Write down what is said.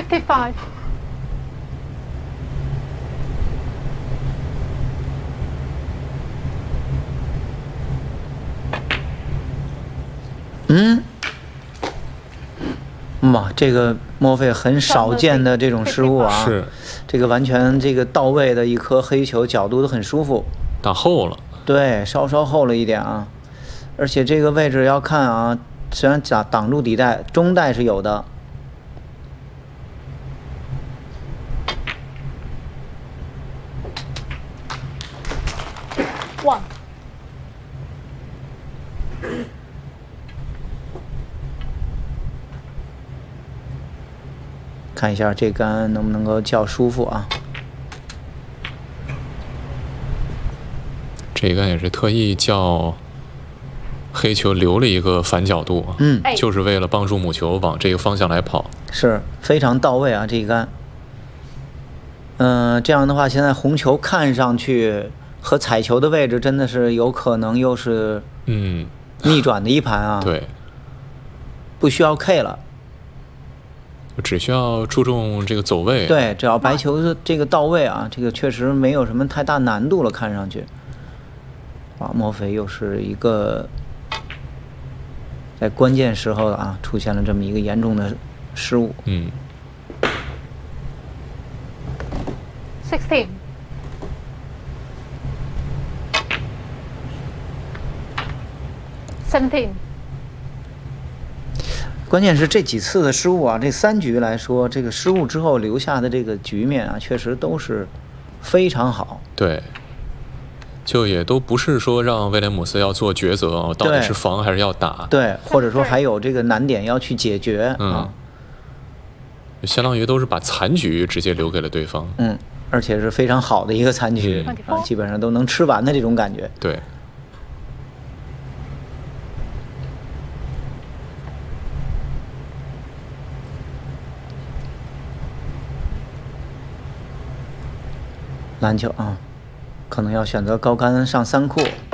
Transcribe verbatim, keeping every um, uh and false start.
fifty-five。 嗯，哇，这个莫非很少见的这种失误啊！ 是， 这个完全这个到位的一颗黑球，角度都很舒服。 打后了。 对，稍稍后了一点啊，而且这个位置要看啊，虽然挡挡住底带，中带是有的。 One。 看一下这杆能不能够较舒服啊？ 这杆也是特意叫黑球留了一个反角度， 嗯， 就是为了帮助母球往这个方向来跑， 是非常到位啊！这一杆，嗯、呃，这样的话，现在红球看上去和彩球的位置真的是有可能又是嗯逆转的一盘啊！ 对， 不需要 K 了。 只需要注重这个走位。 对，只要白球这个到位啊，这个确实没有什么太大难度了，看上去。啊，莫非又是一个在关键时候啊出现了这么一个严重的失误。 嗯。 Sixteen。Seventeen。 关键是这几次的失误啊，这三局来说，这个失误之后留下的这个局面啊，确实都是非常好。 对，就也都不是说让威廉姆斯要做抉择啊，到底是防还是要打？ 对，或者说还有这个难点要去解决。 嗯， 啊、 相当于都是把残局直接留给了对方。 嗯，而且是非常好的一个残局、 嗯、 啊，基本上都能吃完的这种感觉。 对。 篮球啊，可能要选择高杆上三库。